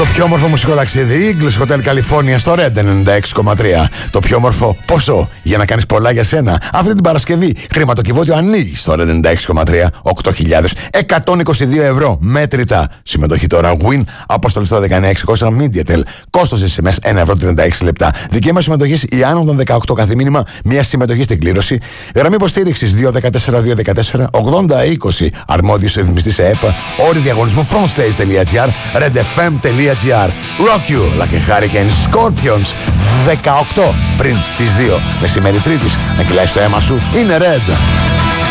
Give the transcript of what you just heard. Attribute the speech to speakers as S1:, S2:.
S1: Το πιο όμορφο μουσικό ταξίδι, English Hotel California στο Red 96,3. Το πιο όμορφο ποσό για να κάνεις πολλά για σένα. Αυτή την Παρασκευή χρηματοκιβώτιο ανοίγει στο Red 96,3. 8.122 ευρώ μέτρητα. Συμμετοχή τώρα Win. Αποστολή στο 19600 Mediatel. Κόστος SMS 1 ευρώ 36 λεπτά. Δικαίωμα συμμετοχής η άνω των 18. Κάθε μήνυμα μια συμμετοχή στην κλήρωση. Γραμμή υποστήριξης 214-214 80-20. Αρμόδιος ρυθμιστής σε ΕΠΑ. Όροι διαγωνισμού frontstage.gr, redfm.gr. Rock you like a hurricane. Scorpions 18 πριν τις 2 μεσημέρι Τρίτης. Να κυλάει στο αίμα σου. Είναι Red.